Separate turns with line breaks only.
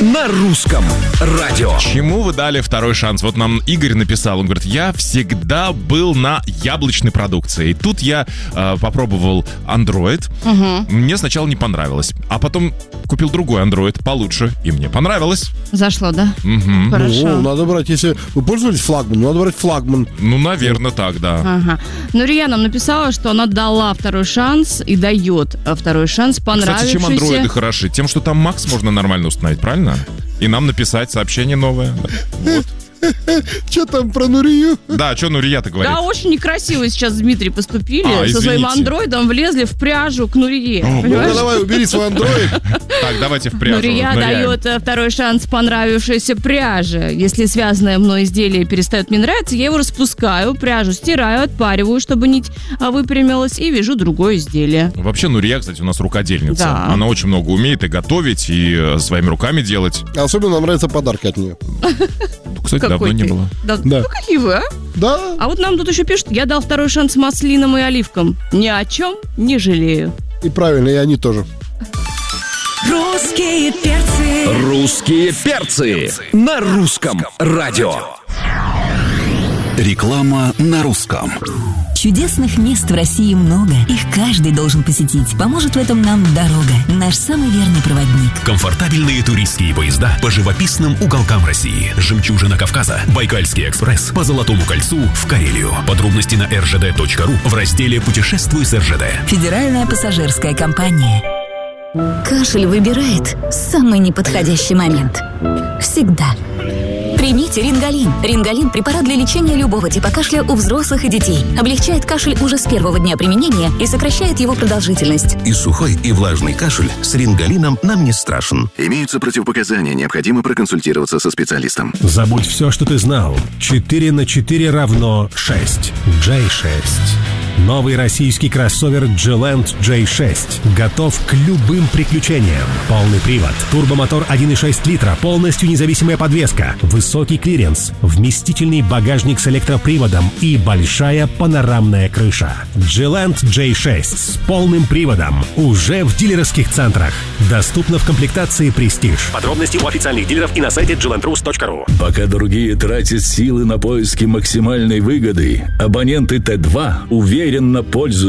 на русском радио.
Чему вы дали второй шанс? Вот нам Игорь написал, он говорит, я всегда был на яблочной продукции. И тут я попробовал Android. Мне сначала не понравилось. А потом купил другой Android получше, и мне понравилось.
Зашло, да? Хорошо.
Ну, надо брать, если вы пользовались флагманом, надо брать флагман.
Ну, наверное, так, да.
Ага. Нурия нам написала, что она дала второй шанс и дает второй шанс понравившийся.
Кстати, чем андроиды хороши? Тем, что там Макс можно нормально установить, правильно? И нам написать сообщение новое. Вот.
Что там про Нурию?
Да, что Нурия-то говорит?
Да, очень некрасиво сейчас, Дмитрий, поступили. Со своим андроидом влезли в пряжу к Нурие.
Ну, давай, убери свой андроид.
Так, давайте в пряжу.
Нурия дает второй шанс понравившейся пряже. Если связанное мной изделие перестает мне нравиться, я его распускаю, пряжу стираю, отпариваю, чтобы нить выпрямилась, и вяжу другое изделие.
Вообще, Нурия, кстати, у нас рукодельница.
Да.
Она очень много умеет и готовить, и своими руками делать.
Особенно нам нравятся подарки от нее.
Кстати, давно не было.
Да. Ну, какие вы, а?
Да.
А вот нам тут еще пишут, я дал второй шанс маслинам и оливкам. Ни о чем не жалею.
И правильно, и они тоже.
Русские перцы. Русские перцы на русском радио. Реклама на русском.
Чудесных мест в России много. Их каждый должен посетить. Поможет в этом нам дорога. Наш самый верный проводник.
Комфортабельные туристские поезда по живописным уголкам России. Жемчужина Кавказа. Байкальский экспресс по Золотому кольцу в Карелию. Подробности на rgd.ru в разделе «Путешествуй с РЖД».
Федеральная пассажирская компания. Кашель выбирает самый неподходящий момент. Всегда. Примите Рингалин. Рингалин – препарат для лечения любого типа кашля у взрослых и детей. Облегчает кашель уже с первого дня применения и сокращает его продолжительность.
И сухой, и влажный кашель с Рингалином нам не страшен. Имеются противопоказания, необходимо проконсультироваться со специалистом.
Забудь все, что ты знал. 4 на 4 равно 6. J6. Новый российский кроссовер G-Land J6 готов к любым приключениям. Полный привод, турбомотор 1,6 литра, полностью независимая подвеска, высокий клиренс, вместительный багажник с электроприводом и большая панорамная крыша. G-Land J6 с полным приводом уже в дилерских центрах. Доступно в комплектации Prestige.
Подробности у официальных дилеров и на сайте glandrus.ru.
Пока другие тратят силы на поиски максимальной выгоды, абоненты Т2 уверенно пользуются